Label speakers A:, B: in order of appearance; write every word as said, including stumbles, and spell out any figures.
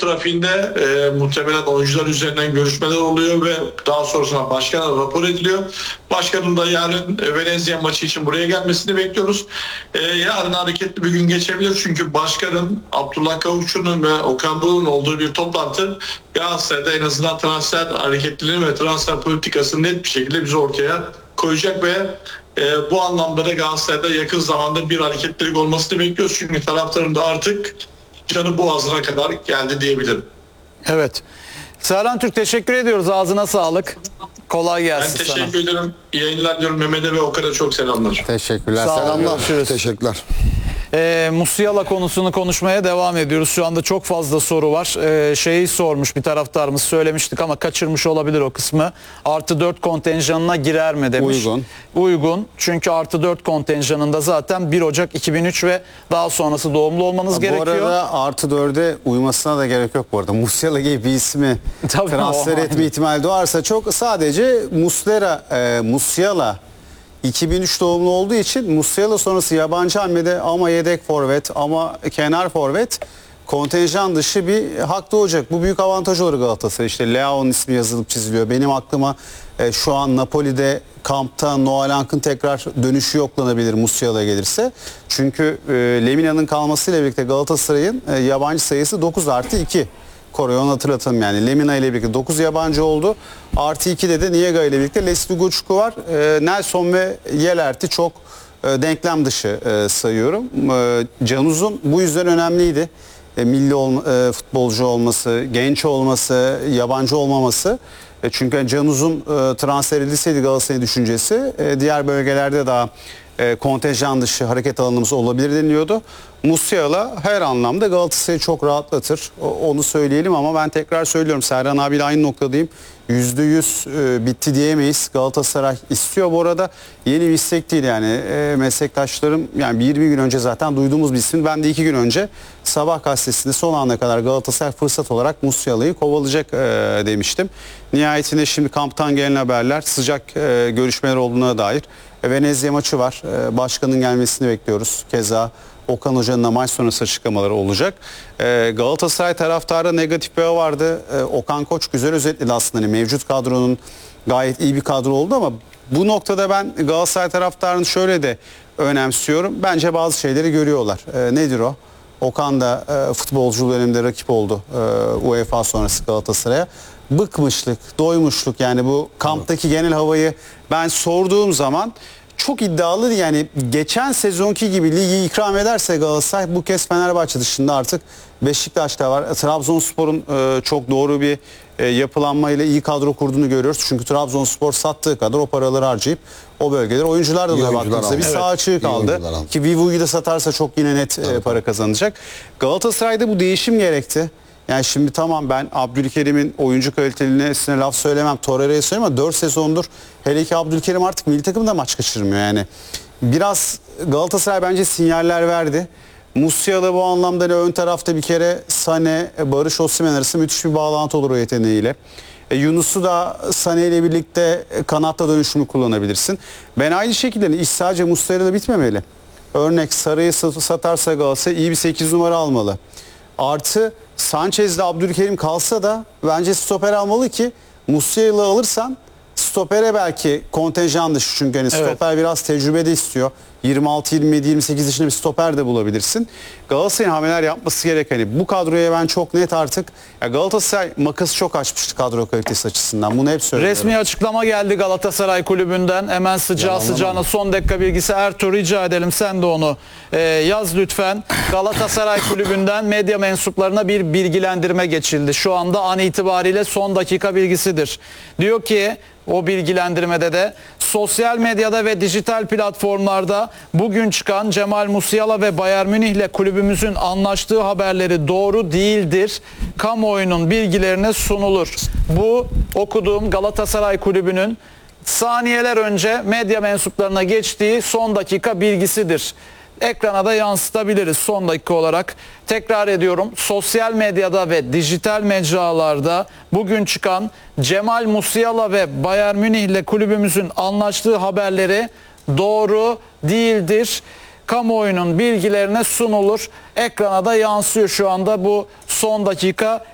A: trafiğinde e, muhtemelen oyuncular üzerinden görüşmeler oluyor ve daha sonrasında başkana rapor ediliyor. Başkanın da yarın e, Venezia maçı için buraya gelmesini bekliyoruz. E, yarın hareketli bir gün geçebilir çünkü başkanın Abdullah Kavukçu'nun ve Okan Buruk'un olduğu bir toplantı Galatasaray'da en azından transfer hareketliliğini ve transfer politikasını net bir şekilde bize ortaya koyacak ve e, bu anlamda da Galatasaray'da yakın zamanda bir hareketlilik olmasını bekliyoruz. Çünkü taraftarın da artık canı boğazına kadar geldi diyebilirim.
B: Evet. Serhan Türk, teşekkür ediyoruz. Ağzına sağlık. Kolay gelsin
A: Ben
B: sana.
A: teşekkür ederim. İyi yayınlar diyorum. Mehmet'e ve Okan'a çok selamlar.
C: Teşekkürler.
B: Sağ olun,
C: Selamlar.
B: görüşürüz.
C: Teşekkürler.
B: Ee, Musiala konusunu konuşmaya devam ediyoruz. Şu anda çok fazla soru var. Ee, şeyi sormuş bir taraftarımız, söylemiştik ama kaçırmış olabilir o kısmı. Artı dört kontenjanına girer mi demiş.
C: Uygun.
B: Uygun. Çünkü artı dört kontenjanında zaten bir Ocak iki bin üç ve daha sonrası doğumlu olmanız
C: Bu
B: gerekiyor.
C: arada artı dörde uymasına da gerek yok bu arada. Musiala gibi bir ismi
B: Tabii,
C: transfer
B: o-
C: etme ihtimali doğarsa çok sadece Muslera, e, Musiala iki bin üç doğumlu olduğu için Musiala sonrası yabancı hamlede ama yedek forvet ama kenar forvet kontenjan dışı bir hak doğacak. Bu büyük avantaj olur Galatasaray. İşte Leao'nun ismi yazılıp çiziliyor. Benim aklıma e, şu an Napoli'de kampta Noah Lang'ın tekrar dönüşü yoklanabilir Musiala gelirse. Çünkü e, Lemina'nın kalmasıyla birlikte Galatasaray'ın e, yabancı sayısı dokuz artı iki. Kore'yi onu hatırlatalım yani. Lemina ile birlikte dokuz yabancı oldu. Artı ikide de Niega ile birlikte Leslie Goçku var. E, Nelson ve Yelert'i çok e, denklem dışı e, sayıyorum. E, Canuz'un bu yüzden önemliydi. E, milli ol, e, futbolcu olması, genç olması, yabancı olmaması. E, çünkü Canuz'un e, transfer edilseydi Galatasaray'ın düşüncesi e, diğer bölgelerde daha e, kontenjan dışı hareket alanımız olabilir deniliyordu. Musiala her anlamda Galatasaray'ı çok rahatlatır. O, onu söyleyelim ama ben tekrar söylüyorum. Serhan abiyle aynı noktadayım. yüzde yüz e, bitti diyemeyiz. Galatasaray istiyor. Bu arada yeni bir istek değil yani. E, meslektaşlarım yani yirmi gün önce zaten duyduğumuz bir isim. Ben de iki gün önce Sabah gazetesinde son ana kadar Galatasaray fırsat olarak Musiala'yı kovalayacak e, demiştim. Nihayetinde şimdi kamptan gelen haberler sıcak e, görüşmeler olduğuna dair. E, Venezia maçı var. E, başkanın gelmesini bekliyoruz. Keza Okan Hoca'nın da maç sonrası açıklamaları olacak. Ee, Galatasaray taraftarı negatif bir hava vardı. Ee, Okan Koç güzel özetledi aslında. Hani mevcut kadronun gayet iyi bir kadro oldu ama bu noktada ben Galatasaray taraftarını şöyle de önemsiyorum. Bence bazı şeyleri görüyorlar. Ee, nedir o? Okan da e, futbolcu döneminde rakip oldu e, UEFA sonrası Galatasaray'a. Bıkmışlık, doymuşluk yani bu kamptaki genel havayı ben sorduğum zaman çok iddialı yani geçen sezonki gibi ligi ikram ederse Galatasaray bu kez Fenerbahçe dışında artık Beşiktaş'ta var. Trabzonspor'un e, çok doğru bir e, yapılanmayla iyi kadro kurduğunu görüyoruz. Çünkü Trabzonspor sattığı kadar o paraları harcayıp o bölgeler oyuncular da
D: İyi
C: oluyor
D: oyuncular
C: baktığımızda. Bir
D: aldı.
C: sağ açığı
D: İyi
C: kaldı
D: oyuncular aldı.
C: ki Vivo'yu da satarsa çok yine net e, para kazanacak. Galatasaray'da bu değişim gerekti. Yani şimdi tamam ben Abdülkerim'in oyuncu kaliteliğine laf söylemem. Torreira'ya söylemem ama dört sezondur hele ki Abdülkerim artık milli takımda maç kaçırmıyor yani. Biraz Galatasaray bence sinyaller verdi. Musiala bu anlamda hani ön tarafta bir kere Sané, Barış Osimhen arası müthiş bir bağlantı olur o yeteneğiyle. E, Yunus'u da Sané ile birlikte kanatta dönüşümü kullanabilirsin. Ben aynı şekilde iş sadece Muslera'da bitmemeli. Örnek Sarı'yı satarsa Galatasaray iyi bir sekiz numara almalı. Artı Sanchez'de Abdülkerim kalsa da bence stoper almalı ki Musiala'yı alırsan stopere belki kontenjan dışı çünkü hani
B: Evet.
C: stoper biraz tecrübe de istiyor. yirmi altı, yirmi yedi, yirmi sekiz yaşında bir stoper de bulabilirsin. Galatasaray'ın hamleler yapması gerek. Hani bu kadroya ben çok net artık ya Galatasaray makası çok açmıştı kadro kalitesi açısından. Bunu hep söylüyorum.
B: Resmi açıklama geldi Galatasaray Kulübü'nden. Hemen sıcağı sıcağına son dakika bilgisi. Ertuğrul rica edelim sen de onu e, yaz lütfen. Galatasaray Kulübü'nden medya mensuplarına bir bilgilendirme geçildi. Şu anda an itibariyle son dakika bilgisidir. Diyor ki o bilgilendirmede de sosyal medyada ve dijital platformlarda bugün çıkan Cemal Musiala ve Bayern Münih ile kulübümüzün anlaştığı haberleri doğru değildir. Kamuoyunun bilgilerine sunulur. Bu okuduğum Galatasaray Kulübü'nün saniyeler önce medya mensuplarına geçtiği son dakika bilgisidir. Ekrana da yansıtabiliriz son dakika olarak. Tekrar ediyorum, sosyal medyada ve dijital mecralarda bugün çıkan Cemal Musiala ve Bayern Münih ile kulübümüzün anlaştığı haberleri doğru değildir. Kamuoyunun bilgilerine sunulur. Ekrana da yansıyor şu anda bu son dakika